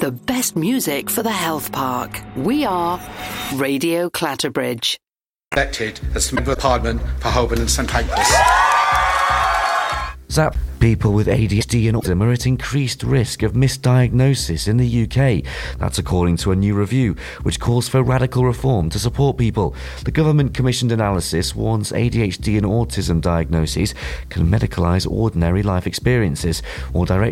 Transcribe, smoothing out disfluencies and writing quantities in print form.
the best music for the health park. We are Radio Clatterbridge. Elected as Member of Parliament for Holborn and St Pancras. Zap. People with ADHD and autism are at increased risk of misdiagnosis in the UK. That's according to a new review, which calls for radical reform to support people. The government-commissioned analysis warns ADHD and autism diagnoses can medicalise ordinary life experiences or directly